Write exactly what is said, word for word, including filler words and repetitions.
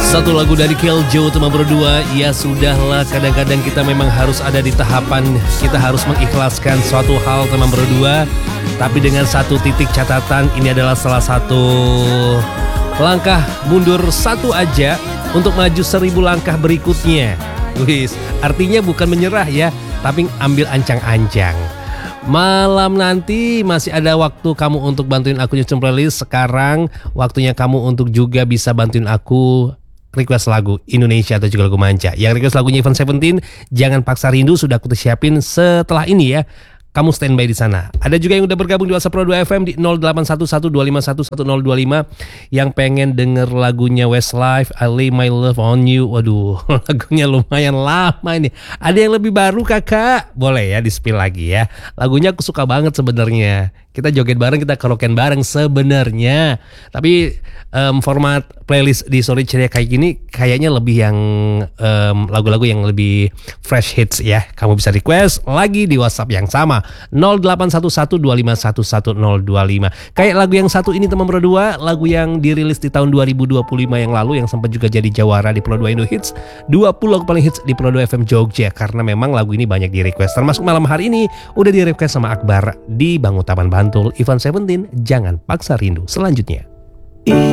Satu lagu dari Keljo teman berdua. Ya sudahlah, kadang-kadang kita memang harus ada di tahapan kita harus mengikhlaskan suatu hal teman berdua. Tapi dengan satu titik catatan, ini adalah salah satu langkah mundur satu aja untuk maju seribu langkah berikutnya. Wis, artinya bukan menyerah ya, tapi ambil ancang-ancang. Malam nanti masih ada waktu kamu untuk bantuin aku nyusun playlist. Sekarang waktunya kamu untuk juga bisa bantuin aku request lagu Indonesia atau juga lagu manca. Yang request lagunya Ivan Seventeen, Jangan Paksa Rindu, sudah aku siapin setelah ini ya. Kamu standby di sana. Ada juga yang udah bergabung di WhatsApp Pro dua F M di nol delapan satu satu dua lima satu satu nol dua lima yang pengen denger lagunya Westlife, I Lay My Love On You. Waduh, lagunya lumayan lama ini. Ada yang lebih baru kakak? Boleh ya di-spill lagi ya. Lagunya aku suka banget sebenarnya. Kita joget bareng, kita karaokean bareng sebenarnya. Tapi um, format playlist di Sore Ceria kayak gini kayaknya lebih yang um, lagu-lagu yang lebih fresh hits ya. Kamu bisa request lagi di WhatsApp yang sama nol delapan satu satu dua lima satu satu nol dua lima. Kayak lagu yang satu ini teman berdua, lagu yang dirilis di tahun dua ribu dua puluh lima yang lalu yang sempat juga jadi jawara di Pro dua Indo Hits, dua puluh lagu paling hits di Pro dua F M Jogja, karena memang lagu ini banyak di request. Termasuk malam hari ini udah di request sama Akbar di Bangun Taman Bantul, Ivan Seventeen, Jangan Paksa Rindu. Selanjutnya